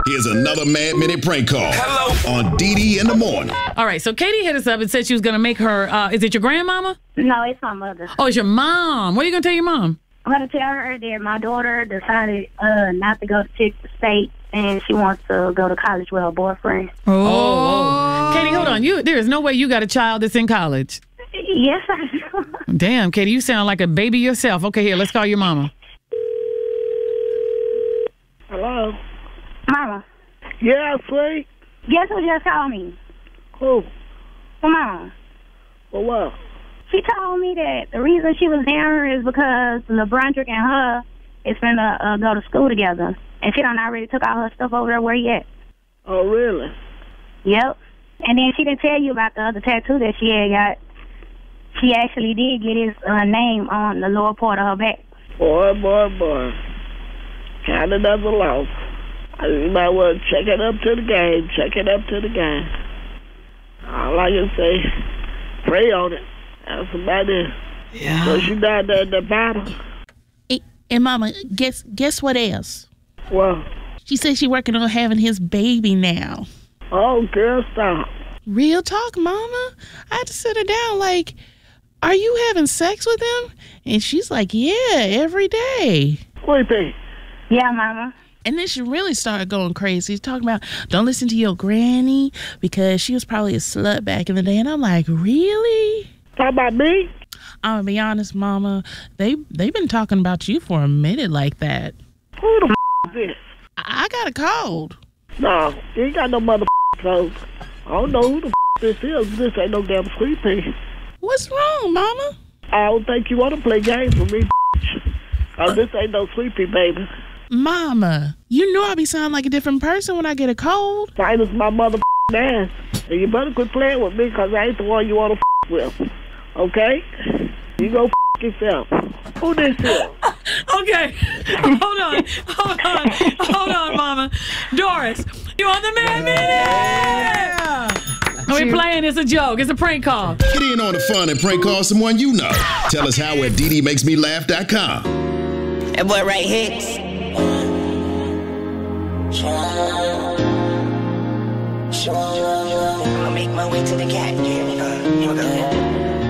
Here's another Mad Minute prank call on DD in the morning. All right, so Katie hit us up and said she was going to make her, is it your grandmama? No, it's my mother. Oh, it's your mom. What are you going to tell your mom? I'm going to tell her that my daughter decided not to go to Texas State, and she wants to go to college with her boyfriend. Oh. Katie, hold on. There is no way you got a child that's in college. Yes, I do. Damn, Katie, you sound like a baby yourself. Okay, here, let's call your mama. Hello? Mama. Yeah, sweet. Guess who just called me? Who? My mama. For what? She told me that the reason she was down is because LeBron and her is finna go to school together. And she done already took all her stuff over there where he at. Oh, really? Yep. And then she didn't tell you about the other tattoo that she had got. She actually did get his name on the lower part of her back. Boy. Kind of another loss. You might well check it up to the game. All I can say, pray on it. That's about it. Yeah. So she died there at the bottom. And Mama, guess what else? Well, She said she working on having his baby now. oh, girl, stop. Real talk, Mama. I had to sit her down like, are you having sex with him? And she's like, yeah, every day. Sweetie. Yeah, Mama. And then she really started going crazy, talking about don't listen to your granny because she was probably a slut back in the day. And I'm like, really? Talk about me? I'm gonna be honest, Mama. They've been talking about you for a minute like that. Who the is this? I got a cold. No, you ain't got no mother cold. I don't know who the this is. This ain't no damn sweetie. What's wrong, Mama? I don't think you want to play games with me, oh, this ain't no sweetie, baby. Mama, you know I be sounding like a different person when I get a cold. Sinus my mother ass. And you better quit playing with me because I ain't the one you want to with. Okay? You go yourself. Who this is? Okay, hold on, Mama. Doris, you on the Mad Minute? We're playing. It's a joke. It's a prank call. Get in on the fun and prank call someone you know. Tell us how at DDMakesMeLaugh.com. That boy right here. I'ma make my way to the cat, yeah.